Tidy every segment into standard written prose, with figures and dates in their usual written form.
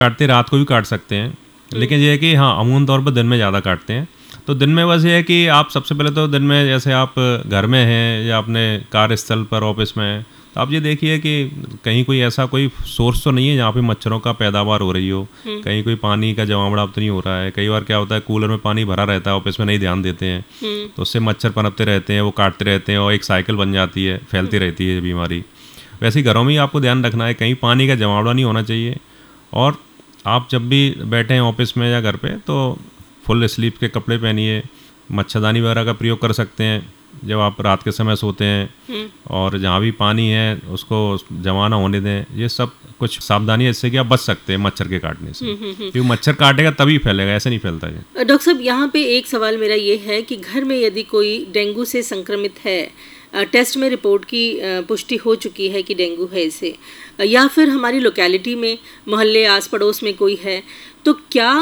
काटते रात को भी काट सकते हैं, लेकिन ये है कि हाँ अमूमन तौर पर दिन में ज़्यादा काटते हैं। तो दिन में बस ये है कि आप सबसे पहले तो दिन में जैसे आप घर में हैं या अपने कार्यस्थल पर ऑफिस में हैं, तो आप ये देखिए कि कहीं कोई ऐसा कोई सोर्स तो नहीं है जहाँ पे मच्छरों का पैदावार हो रही हो, कहीं कोई पानी का जमावड़ा तो नहीं हो रहा है। कई बार क्या होता है कूलर में पानी भरा रहता है, ऑफिस में नहीं ध्यान देते हैं, तो उससे मच्छर पनपते रहते हैं, वो काटते रहते हैं और एक साइकिल बन जाती है, फैलती रहती है बीमारी। वैसे ही घरों में ही आपको ध्यान रखना है, कहीं पानी का जमावड़ा नहीं होना चाहिए। और आप जब भी बैठे हैं ऑफिस में या घर पे तो फुल स्लीप के कपड़े पहनिए, मच्छरदानी वगैरह का प्रयोग कर सकते हैं जब आप रात के समय सोते हैं, और जहाँ भी पानी है उसको जमा ना होने दें। ये सब कुछ सावधानी है, इससे कि आप बच सकते हैं मच्छर के काटने से, क्योंकि मच्छर काटेगा तभी फैलेगा, ऐसे नहीं फैलता है। डॉक्टर साहब, यहाँ पे एक सवाल मेरा ये है कि घर में यदि कोई डेंगू से संक्रमित है, टेस्ट में रिपोर्ट की पुष्टि हो चुकी है कि डेंगू है इसे, या फिर हमारी लोकेलिटी में मोहल्ले आस पड़ोस में कोई है, तो क्या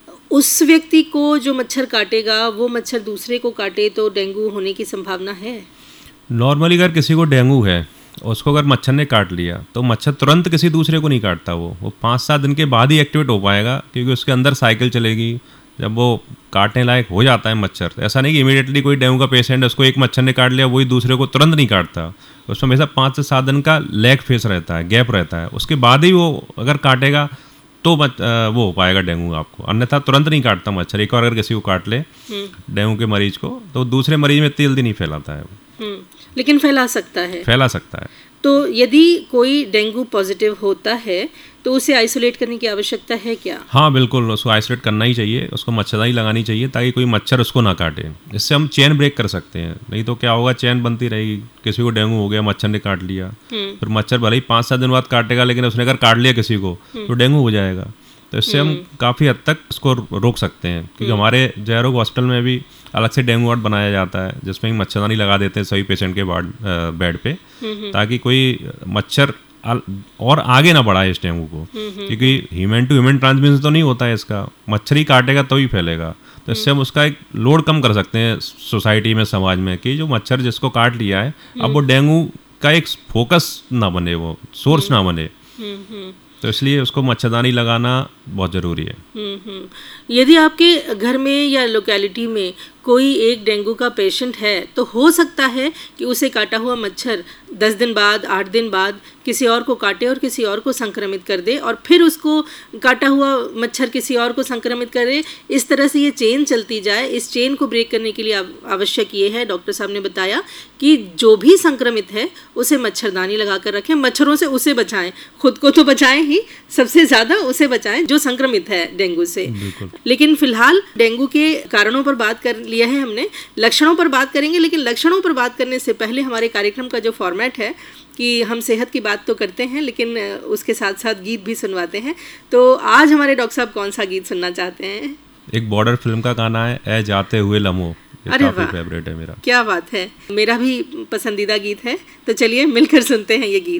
उस व्यक्ति को जो मच्छर काटेगा वो मच्छर दूसरे को काटे तो डेंगू होने की संभावना है? नॉर्मली अगर किसी को डेंगू है, उसको अगर मच्छर ने काट लिया तो मच्छर तुरंत किसी दूसरे को नहीं काटता, वो 5-7 दिन के बाद ही एक्टिवेट हो पाएगा, क्योंकि उसके अंदर साइकिल चलेगी। जब वो काटने लायक हो जाता है मच्छर, ऐसा नहीं कि इमीडिएटली कोई डेंगू का पेशेंट है उसको एक मच्छर ने काट लिया वही दूसरे को तुरंत नहीं काटता, उसमें हमेशा 5 से 7 दिन का लैग फेस रहता है, गैप रहता है, उसके बाद ही वो अगर काटेगा तो वो हो पाएगा डेंगू आपको, अन्यथा तुरंत नहीं काटता मच्छर। एक बार अगर किसी को काट ले डेंगू के मरीज को तो दूसरे मरीज में जल्दी नहीं फैलाता है लेकिन फैला सकता है। फैला सकता है। तो यदि कोई डेंगू पॉजिटिव होता है तो उसे आइसोलेट करने की आवश्यकता है क्या? हाँ बिल्कुल, उसको आइसोलेट करना ही चाहिए, उसको मच्छरदानी लगानी चाहिए ताकि कोई मच्छर उसको ना काटे। इससे हम चेन ब्रेक कर सकते हैं, नहीं तो क्या होगा चेन बनती रहेगी, किसी को डेंगू हो गया, मच्छर ने काट लिया, फिर मच्छर भले ही 5-7 दिन बाद काटेगा, लेकिन उसने अगर काट लिया किसी को तो डेंगू हो जाएगा। तो इससे हम काफ़ी हद तक इसको रोक सकते हैं, क्योंकि हमारे जयरोग हॉस्पिटल में भी अलग से डेंगू वार्ड बनाया जाता है, जिसमें मच्छरदानी लगा देते हैं सभी पेशेंट के बेड पे, ताकि कोई मच्छर और आगे ना बढ़ाए इस डेंगू को, क्योंकि ह्यूमन टू ह्यूमन ट्रांसमिशन तो नहीं होता है इसका, मच्छर ही काटेगा तो ही फैलेगा। तो इससे हम उसका एक लोड कम कर सकते हैं सोसाइटी में, समाज में, कि जो मच्छर जिसको काट लिया है अब वो डेंगू का एक फोकस ना बने, वो सोर्स ना बने। तो इसलिए उसको मच्छरदानी लगाना बहुत ज़रूरी है। यदि आपके घर में या लोकेलिटी में कोई एक डेंगू का पेशेंट है तो हो सकता है कि उसे काटा हुआ मच्छर 10 दिन बाद, 8 दिन बाद किसी और को काटे और किसी और को संक्रमित कर दे, और फिर उसको काटा हुआ मच्छर किसी और को संक्रमित करे। इस तरह से ये चेन चलती जाए। इस चेन को ब्रेक करने के लिए आवश्यक ये है, डॉक्टर साहब ने बताया कि जो भी संक्रमित है उसे मच्छरदानी लगा कर रखें, मच्छरों से उसे बचाएं, खुद को तो बचाएं ही, सबसे ज़्यादा उसे बचाएं जो संक्रमित है डेंगू से। लेकिन फिलहाल डेंगू के कारणों पर बात कर लिया है हमने, लक्षणों पर बात करेंगे, लेकिन लक्षणों पर बात करने से पहले हमारे कार्यक्रम का जो फॉर्मेट है कि हम सेहत की बात तो करते हैं लेकिन उसके साथ साथ गीत भी सुनवाते हैं। तो आज हमारे डॉक्टर साहब कौन सा गीत सुनना चाहते हैं? एक बॉर्डर फिल्म का गाना है, ए जाते हुए लम्हो, अरे काफी वाह, फेवरेट है मेरा। क्या बात है, मेरा भी पसंदीदा गीत है। तो चलिए मिलकर सुनते हैं ये गीत।